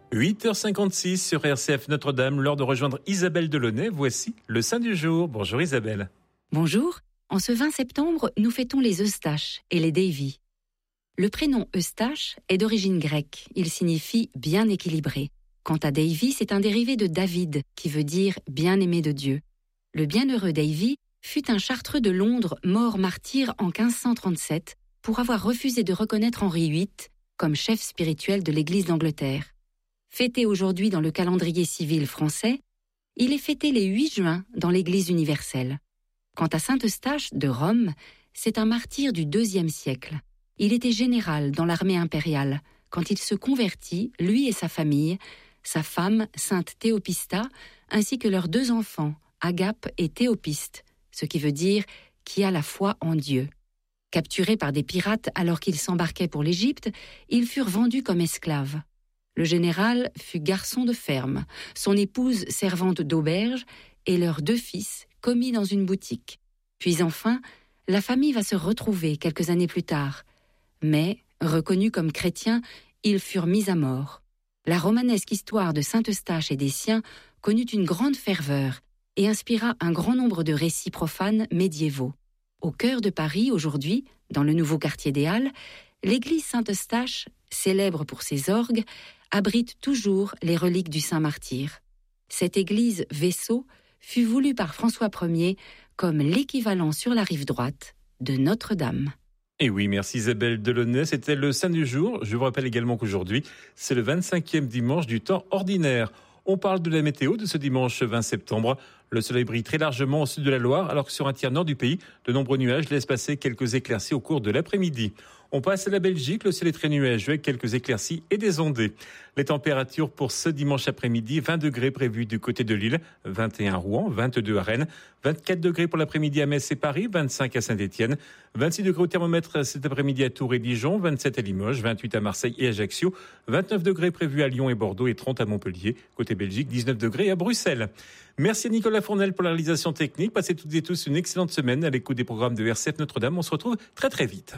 8h56 sur RCF Notre-Dame, l'heure de rejoindre Isabelle Delaunay. Voici le Saint du jour. Bonjour Isabelle. Bonjour. En ce 20 septembre, nous fêtons les Eustaches et les Davy. Le prénom Eustache est d'origine grecque. Il signifie bien équilibré. Quant à Davy, c'est un dérivé de David, qui veut dire bien-aimé de Dieu. Le bienheureux Davy fut un chartreux de Londres mort martyr en 1537 pour avoir refusé de reconnaître Henri VIII comme chef spirituel de l'Église d'Angleterre. Fêté aujourd'hui dans le calendrier civil français, il est fêté les 8 juin dans l'Église universelle. Quant à saint Eustache de Rome, c'est un martyr du IIe siècle. Il était général dans l'armée impériale quand il se convertit, lui et sa famille, sa femme, sainte Théopista, ainsi que leurs 2 enfants, Agape et Théopiste, ce qui veut dire « qui a la foi en Dieu ». Capturés par des pirates alors qu'ils s'embarquaient pour l'Égypte, ils furent vendus comme esclaves. Le général fut garçon de ferme, son épouse servante d'auberge et leurs 2 fils commis dans une boutique. Puis enfin, la famille va se retrouver quelques années plus tard. Mais, reconnus comme chrétiens, ils furent mis à mort. La romanesque histoire de saint Eustache et des siens connut une grande ferveur et inspira un grand nombre de récits profanes médiévaux. Au cœur de Paris, aujourd'hui, dans le nouveau quartier des Halles, l'église Saint-Eustache, célèbre pour ses orgues, abrite toujours les reliques du saint martyr. Cette église vaisseau fut voulue par François Ier comme l'équivalent sur la rive droite de Notre-Dame. Et oui, merci Isabelle Delaunay. C'était le Saint du jour. Je vous rappelle également qu'aujourd'hui, c'est le 25e dimanche du temps ordinaire. On parle de la météo de ce dimanche 20 septembre. Le soleil brille très largement au sud de la Loire, alors que sur un tiers nord du pays, de nombreux nuages laissent passer quelques éclaircies au cours de l'après-midi. On passe à la Belgique, le ciel est très nuageux avec quelques éclaircies et des ondées. Les températures pour ce dimanche après-midi, 20 degrés prévus du côté de Lille, 21 à Rouen, 22 à Rennes, 24 degrés pour l'après-midi à Metz et Paris, 25 à Saint-Étienne, 26 degrés au thermomètre cet après-midi à Tours et Dijon, 27 à Limoges, 28 à Marseille et Ajaccio, 29 degrés prévus à Lyon et Bordeaux et 30 à Montpellier. Côté Belgique, 19 degrés à Bruxelles. Merci à Nicolas Fournel pour la réalisation technique. Passez toutes et tous une excellente semaine à l'écoute des programmes de RCF Notre-Dame. On se retrouve très très vite.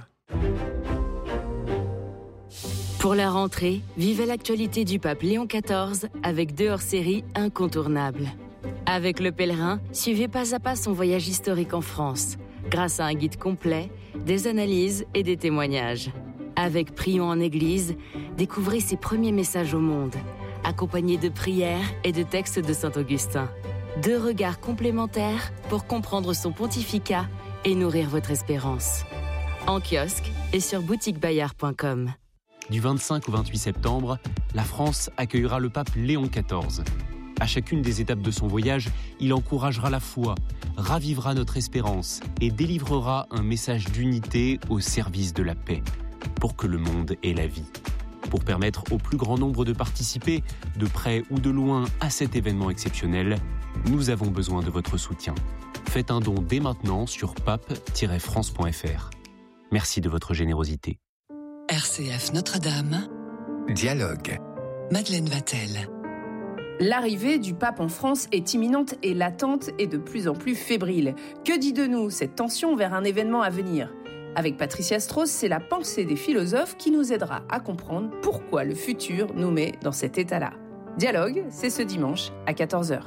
Pour la rentrée, vivez l'actualité du pape Léon XIV avec 2 hors-séries incontournables. Avec Le Pèlerin, suivez pas à pas son voyage historique en France, grâce à un guide complet, des analyses et des témoignages. Avec Prions en Église, découvrez ses premiers messages au monde, accompagnés de prières et de textes de saint Augustin. 2 regards complémentaires pour comprendre son pontificat et nourrir votre espérance. En kiosque et sur boutiquebayard.com. Du 25 au 28 septembre, la France accueillera le pape Léon XIV. À chacune des étapes de son voyage, il encouragera la foi, ravivera notre espérance et délivrera un message d'unité au service de la paix, pour que le monde ait la vie. Pour permettre au plus grand nombre de participer, de près ou de loin, à cet événement exceptionnel, nous avons besoin de votre soutien. Faites un don dès maintenant sur pape-france.fr. Merci de votre générosité. RCF Notre-Dame. Dialogue. Madeleine Vatel. L'arrivée du pape en France est imminente et l'attente est de plus en plus fébrile. Que dit de nous cette tension vers un événement à venir ? Avec Patricia Strauss, c'est la pensée des philosophes qui nous aidera à comprendre pourquoi le futur nous met dans cet état-là. Dialogue, c'est ce dimanche à 14h.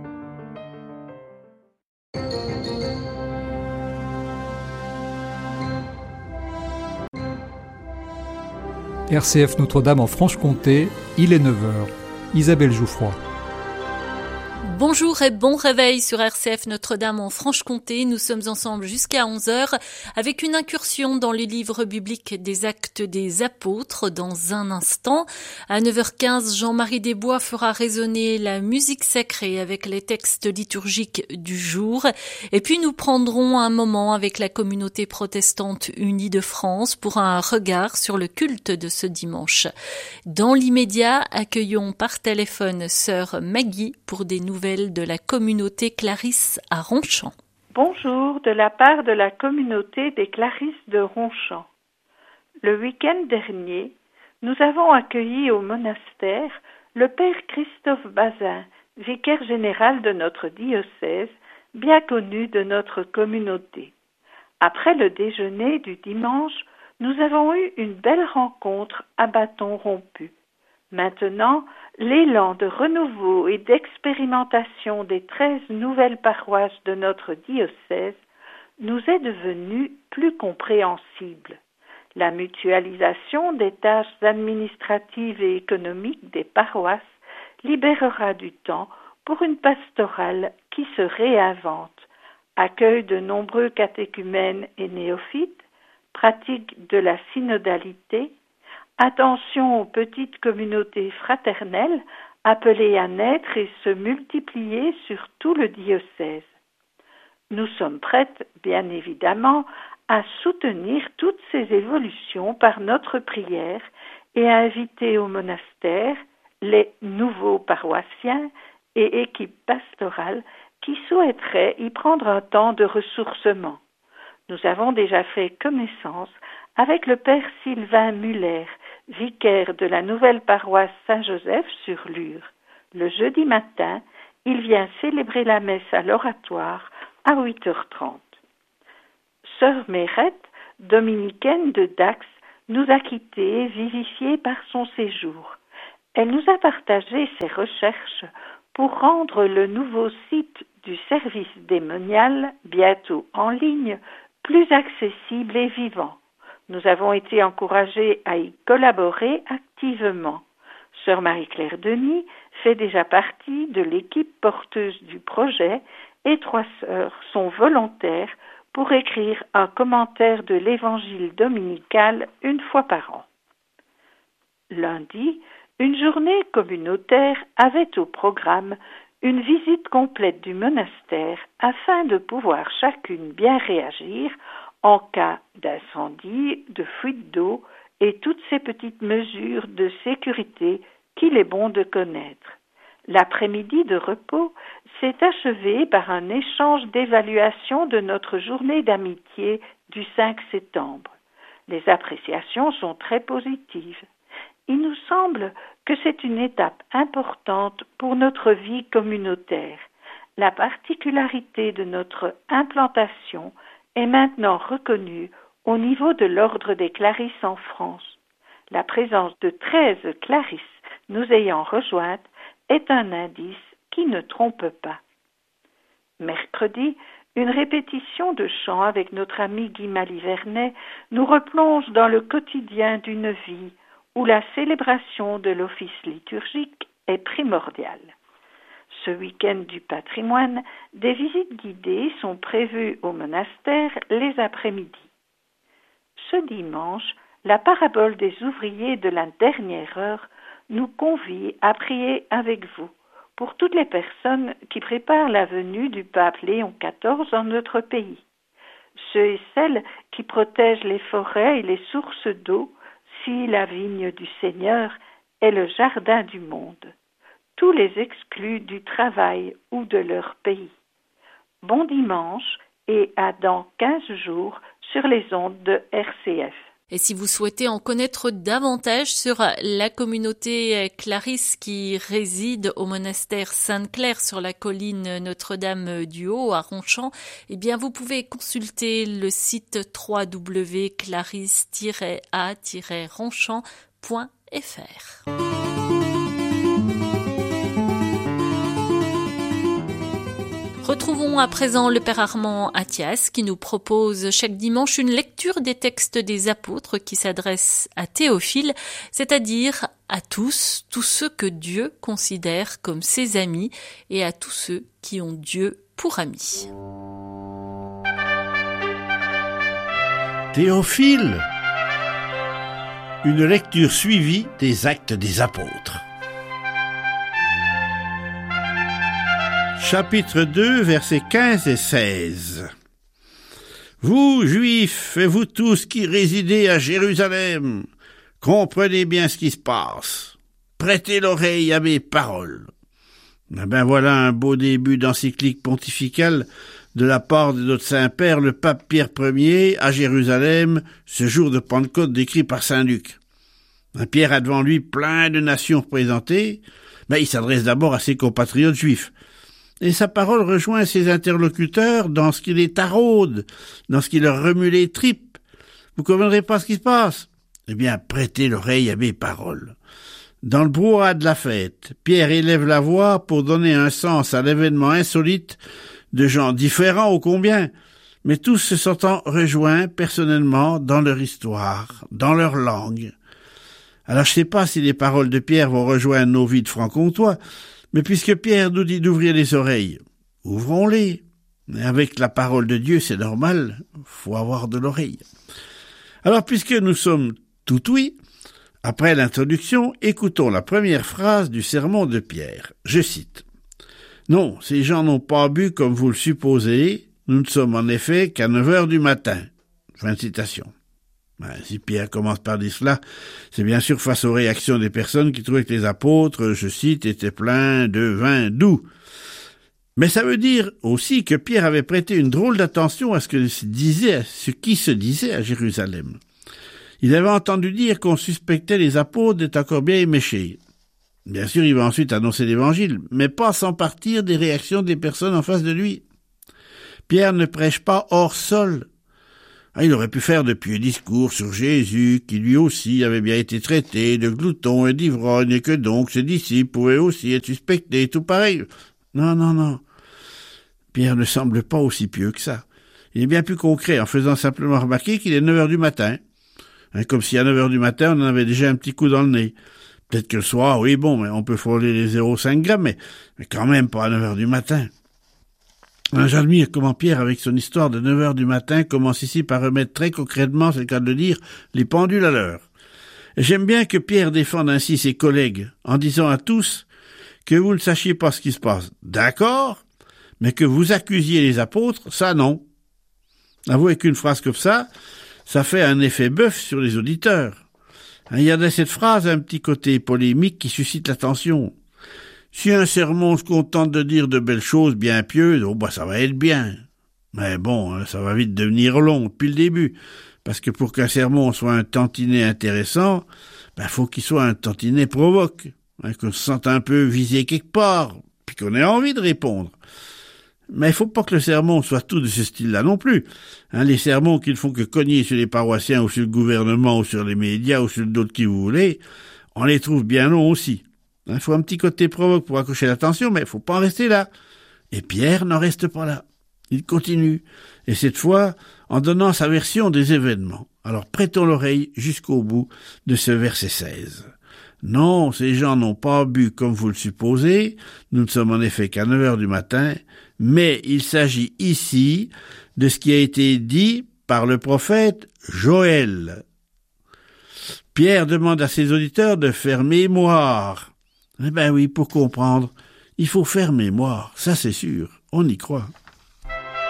RCF Notre-Dame en Franche-Comté, il est 9h. Isabelle Jouffroy. Bonjour et bon réveil sur RCF Notre-Dame en Franche-Comté. Nous sommes ensemble jusqu'à 11h avec une incursion dans les livres bibliques des Actes des Apôtres dans un instant. À 9h15, Jean-Marie Desbois fera résonner la musique sacrée avec les textes liturgiques du jour. Et puis nous prendrons un moment avec la communauté protestante unie de France pour un regard sur le culte de ce dimanche. Dans l'immédiat, accueillons par téléphone sœur Maggie pour des nouvelles de la communauté Clarisse à Ronchamp. Bonjour de la part de la communauté des Clarisses de Ronchamp. Le week-end dernier, nous avons accueilli au monastère le père Christophe Bazin, vicaire général de notre diocèse, bien connu de notre communauté. Après le déjeuner du dimanche, nous avons eu une belle rencontre à bâton rompu. Maintenant, l'élan de renouveau et d'expérimentation des 13 nouvelles paroisses de notre diocèse nous est devenu plus compréhensible. La mutualisation des tâches administratives et économiques des paroisses libérera du temps pour une pastorale qui se réinvente, accueil de nombreux catéchumènes et néophytes, pratique de la synodalité, attention aux petites communautés fraternelles appelées à naître et se multiplier sur tout le diocèse. Nous sommes prêtes, bien évidemment, à soutenir toutes ces évolutions par notre prière et à inviter au monastère les nouveaux paroissiens et équipes pastorales qui souhaiteraient y prendre un temps de ressourcement. Nous avons déjà fait connaissance avec le père Sylvain Muller, vicaire de la nouvelle paroisse Saint-Joseph sur Lure. Le jeudi matin, il vient célébrer la messe à l'oratoire à 8h30. Sœur Mérette, dominicaine de Dax, nous a quittés, vivifiés par son séjour. Elle nous a partagé ses recherches pour rendre le nouveau site du service démonial, bientôt en ligne, plus accessible et vivant. Nous avons été encouragés à y collaborer activement. Sœur Marie-Claire Denis fait déjà partie de l'équipe porteuse du projet et 3 sœurs sont volontaires pour écrire un commentaire de l'évangile dominical une fois par an. Lundi, une journée communautaire avait au programme une visite complète du monastère afin de pouvoir chacune bien réagir en cas d'incendie, de fuite d'eau et toutes ces petites mesures de sécurité qu'il est bon de connaître. L'après-midi de repos s'est achevé par un échange d'évaluation de notre journée d'amitié du 5 septembre. Les appréciations sont très positives. Il nous semble que c'est une étape importante pour notre vie communautaire. La particularité de notre implantation est maintenant reconnue au niveau de l'ordre des Clarisses en France. La présence de 13 Clarisses nous ayant rejointes est un indice qui ne trompe pas. Mercredi, une répétition de chant avec notre ami Guy Malivernet nous replonge dans le quotidien d'une vie où la célébration de l'office liturgique est primordiale. Ce week-end du patrimoine, des visites guidées sont prévues au monastère les après-midi. Ce dimanche, la parabole des ouvriers de la dernière heure nous convie à prier avec vous pour toutes les personnes qui préparent la venue du pape Léon XIV dans notre pays. Ceux et celles qui protègent les forêts et les sources d'eau, si la vigne du Seigneur est le jardin du monde. Tous les exclus du travail ou de leur pays. Bon dimanche et à dans 15 jours sur les ondes de RCF. Et si vous souhaitez en connaître davantage sur la communauté Clarisse qui réside au monastère Sainte-Claire sur la colline Notre-Dame du Haut à Ronchamp, eh bien vous pouvez consulter le site www.clarisse-a-ronchamp.fr. Retrouvons à présent le Père Armand Athias qui nous propose chaque dimanche une lecture des textes des apôtres qui s'adressent à Théophile, c'est-à-dire à tous ceux que Dieu considère comme ses amis et à tous ceux qui ont Dieu pour amis. Théophile, une lecture suivie des Actes des Apôtres. Chapitre 2, versets 15 et 16. Vous, Juifs, et vous tous qui résidez à Jérusalem, comprenez bien ce qui se passe. Prêtez l'oreille à mes paroles. Voilà un beau début d'encyclique pontificale de la part de notre Saint-Père, le pape Pierre Ier, à Jérusalem, ce jour de Pentecôte décrit par saint Luc. Pierre a devant lui plein de nations représentées, mais il s'adresse d'abord à ses compatriotes juifs. Et sa parole rejoint ses interlocuteurs dans ce qui les taraude, dans ce qui leur remue les tripes. Vous ne comprendrez pas ce qui se passe? Eh bien, prêtez l'oreille à mes paroles. Dans le brouhaha de la fête, Pierre élève la voix pour donner un sens à l'événement insolite de gens différents ô combien, mais tous se sentant rejoints personnellement dans leur histoire, dans leur langue. Alors je sais pas si les paroles de Pierre vont rejoindre nos vies de franc-comtois, mais puisque Pierre nous dit d'ouvrir les oreilles, ouvrons-les. Et avec la parole de Dieu, c'est normal, faut avoir de l'oreille. Alors puisque nous sommes tout oui, après l'introduction, écoutons la première phrase du sermon de Pierre. Je cite. « Non, ces gens n'ont pas bu comme vous le supposez, nous ne sommes en effet qu'à 9h du matin. » Fin de citation. Si Pierre commence par dire cela, c'est bien sûr face aux réactions des personnes qui trouvaient que les apôtres, je cite, étaient pleins de vin doux. Mais ça veut dire aussi que Pierre avait prêté une drôle d'attention à ce qui se disait à Jérusalem. Il avait entendu dire qu'on suspectait les apôtres d'être encore bien éméchés. Bien sûr, il va ensuite annoncer l'évangile, mais pas sans partir des réactions des personnes en face de lui. Pierre ne prêche pas hors sol. Il aurait pu faire de pieux discours sur Jésus, qui lui aussi avait bien été traité de glouton et d'ivrogne, et que donc ses disciples pouvaient aussi être suspectés, tout pareil. Non. Pierre ne semble pas aussi pieux que ça. Il est bien plus concret en faisant simplement remarquer qu'il est 9h du matin. Comme si à 9h du matin, on en avait déjà un petit coup dans le nez. Peut-être que le soir, oui, bon, mais on peut frôler les 0,5 grammes, mais quand même pas à 9h du matin. J'admire comment Pierre, avec son histoire de 9h du matin, commence ici par remettre très concrètement, c'est le cas de le dire, les pendules à l'heure. Et j'aime bien que Pierre défende ainsi ses collègues, en disant à tous que vous ne sachiez pas ce qui se passe. D'accord, mais que vous accusiez les apôtres, ça non. Avouez qu'une phrase comme ça fait un effet bœuf sur les auditeurs. Il y a dans cette phrase un petit côté polémique qui suscite l'attention. Si un sermon se contente de dire de belles choses bien pieuses, ça va être bien. Mais bon, ça va vite devenir long depuis le début. Parce que pour qu'un sermon soit un tantinet intéressant, faut qu'il soit un tantinet provoque. Qu'on se sente un peu visé quelque part, puis qu'on ait envie de répondre. Mais il faut pas que le sermon soit tout de ce style-là non plus. Les sermons qui ne font que cogner sur les paroissiens ou sur le gouvernement ou sur les médias ou sur le dos de qui vous voulez, on les trouve bien longs aussi. Il faut un petit côté provoque pour accrocher l'attention, mais il faut pas en rester là. Et Pierre n'en reste pas là. Il continue. Et cette fois, en donnant sa version des événements. Alors prêtons l'oreille jusqu'au bout de ce verset 16. Non, ces gens n'ont pas bu comme vous le supposez. Nous ne sommes en effet qu'à 9h du matin. Mais il s'agit ici de ce qui a été dit par le prophète Joël. Pierre demande à ses auditeurs de faire mémoire. Oui, pour comprendre, il faut faire mémoire, ça c'est sûr, on y croit.